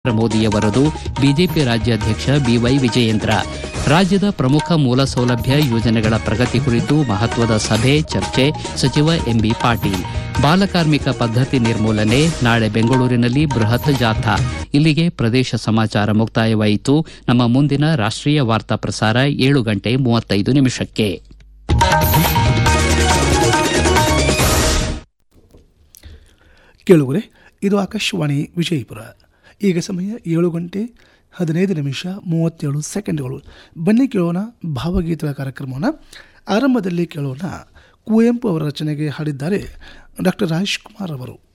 ಮೋದಿಯವರದು. BJP ರಾಜ್ಯಾಧ್ಯಕ್ಷ B Y Vijayendra. ರಾಜ್ಯದ ಪ್ರಮುಖ ಮೂಲ ಸೌಲಭ್ಯ ಯೋಜನೆಗಳ ಪ್ರಗತಿ ಕುರಿತು ಮಹತ್ವದ ಸಭೆ ಚರ್ಚೆ ಸಚಿವ ಎಂಬಿ ಪಾಟೀಲ್. ಬಾಲಕಾರ್ಮಿಕ ಪದ್ಧತಿ ನಿರ್ಮೂಲನೆ ನಾಳೆ ಬೆಂಗಳೂರಿನಲ್ಲಿ ಬೃಹತ್ ಜಾಥಾ. ಇಲ್ಲಿಗೆ ಪ್ರದೇಶ ಸಮಾಚಾರ ಮುಕ್ತಾಯವಾಯಿತು. ನಮ್ಮ ಮುಂದಿನ ರಾಷ್ಟ್ರೀಯ ವಾರ್ತಾ ಪ್ರಸಾರ 7:35 ಕೇಳುವರೆ, ಇದು ಆಕಾಶವಾಣಿ ವಿಜಯಪುರ. ಈಗ ಸಮಯ 7:15 ಬನ್ನಿ ಕೇಳೋಣ ಭಾವಗೀತೆಗಳ ಕಾರ್ಯಕ್ರಮವನ್ನು. ಆರಂಭದಲ್ಲಿ ಕೇಳೋಣ ಕುವೆಂಪು ಅವರ ರಚನೆಗೆ ಹಾಡಿದ್ದಾರೆ ಡಾಕ್ಟರ್ ರಾಜ್ಕುಮಾರ್ ಅವರು.